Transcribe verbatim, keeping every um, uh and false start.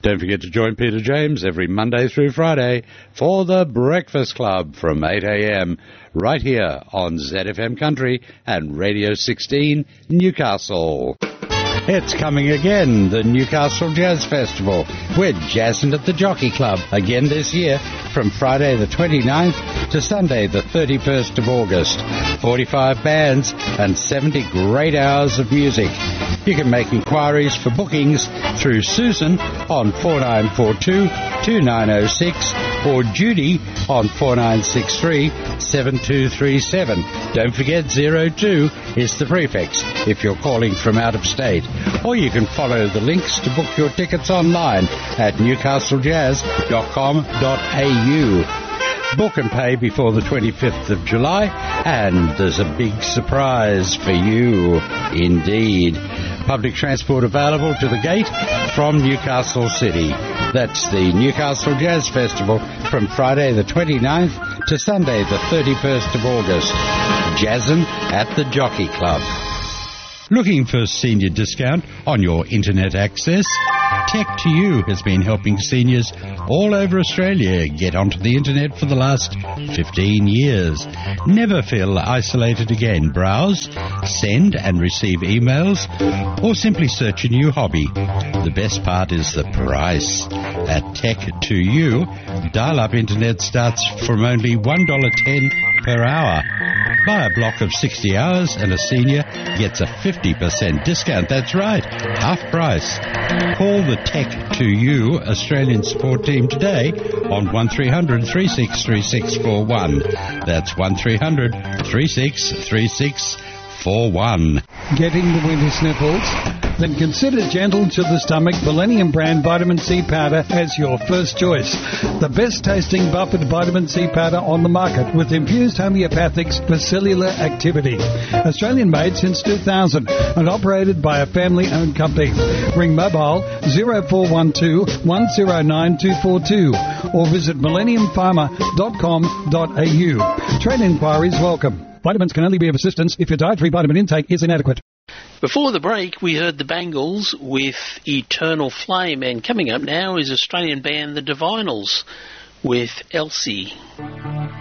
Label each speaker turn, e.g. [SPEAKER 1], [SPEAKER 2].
[SPEAKER 1] Don't forget to join Peter James every Monday through Friday for the Breakfast Club from eight a.m. right here on Z F M Country and Radio sixteen Newcastle. It's coming again, the Newcastle Jazz Festival. We're jazzing at the Jockey Club again this year from Friday the twenty-ninth to Sunday the thirty-first of August. forty-five bands and seventy great hours of music. You can make inquiries for bookings through Susan on four nine four two, two nine zero six or Judy on four nine six three, seven two three seven. Don't forget zero two is the prefix if you're calling from out of state. Or you can follow the links to book your tickets online at newcastle jazz dot com dot a u. Book and pay before the twenty-fifth of July, and there's a big surprise for you indeed. Public transport available to the gate from Newcastle City. That's the Newcastle Jazz Festival from Friday the twenty-ninth to Sunday the thirty-first of August. Jazzin' at the Jockey Club. Looking for senior discount on your internet access? Tech to You has been helping seniors all over Australia get onto the internet for the last fifteen years. Never feel isolated again. Browse, send and receive emails, or simply search a new hobby. The best part is the price. At Tech to You, dial-up internet starts from only one dollar ten per hour. Buy a block of sixty hours and a senior gets a fifty percent discount. That's right, half price. Call the Tech to You Australian support team today on one three hundred, three six three six four one. That's one three hundred, three six three six four one.
[SPEAKER 2] Getting the winter sniffles? Then consider Gentle to the Stomach Millennium brand vitamin C powder as your first choice. The best tasting buffered vitamin C powder on the market with infused homeopathics for cellular activity. Australian made since two thousand and operated by a family owned company. Ring mobile zero four one two, one zero nine two four two or visit millennium pharma dot com dot a u. Trade inquiries welcome. Vitamins can only be of assistance if your dietary vitamin intake is inadequate.
[SPEAKER 3] Before the break, we heard the Bangles with Eternal Flame, and coming up now is Australian band The Divinals with Elsie.